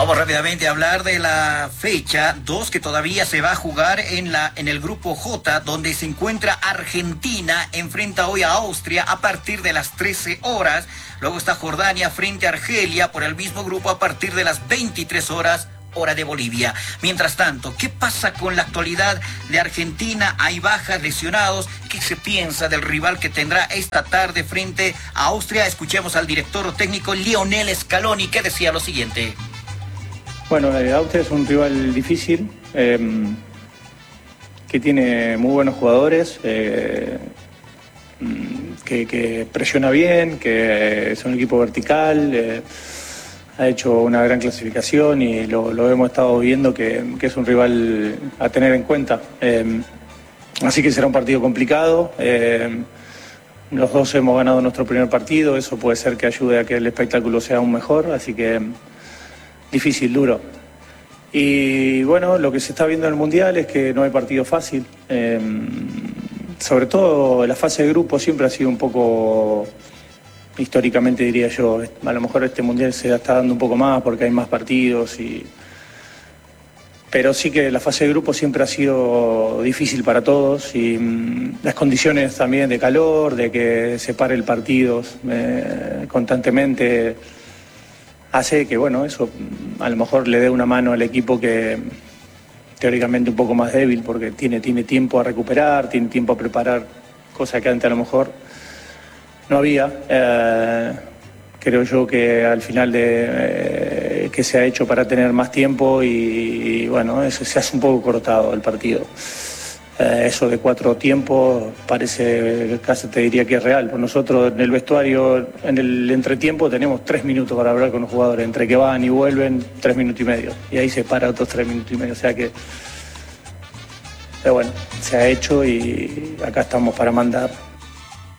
Vamos rápidamente a hablar de la fecha 2 que todavía se va a jugar en el grupo J, donde se encuentra Argentina, enfrenta hoy a Austria a partir de las 13 horas. Luego está Jordania frente a Argelia por el mismo grupo a partir de las 23 horas, hora de Bolivia. Mientras tanto, ¿qué pasa con la actualidad de Argentina? Hay bajas, lesionados. ¿Qué se piensa del rival que tendrá esta tarde frente a Austria? Escuchemos al director técnico Lionel Scaloni, que decía lo siguiente. Bueno, Austria es un rival difícil, que tiene muy buenos jugadores, que presiona bien, que es un equipo vertical, ha hecho una gran clasificación y lo hemos estado viendo que es un rival a tener en cuenta. Así que será un partido complicado. Los dos hemos ganado nuestro primer partido, eso puede ser que ayude a que el espectáculo sea aún mejor, así que difícil, duro. Y bueno, lo que se está viendo en el Mundial es que no hay partido fácil. Sobre todo la fase de grupo siempre ha sido un poco, históricamente diría yo, a lo mejor este Mundial se está dando un poco más porque hay más partidos, pero sí que la fase de grupo siempre ha sido difícil para todos y las condiciones también de calor, de que se pare el partido constantemente, hace que, bueno, eso a lo mejor le dé una mano al equipo que teóricamente un poco más débil porque tiene tiempo a recuperar, tiene tiempo a preparar, cosa que antes a lo mejor no había. Creo yo que al final que se ha hecho para tener más tiempo y bueno, eso se hace un poco cortado el partido. Eso de 4 tiempos parece, casi te diría que es real. Pues nosotros en el vestuario, en el entretiempo, tenemos 3 minutos para hablar con los jugadores. Entre que van y vuelven, 3 minutos y medio. Y ahí se para otros 3 minutos y medio. O sea que, pero bueno, se ha hecho y acá estamos para mandar.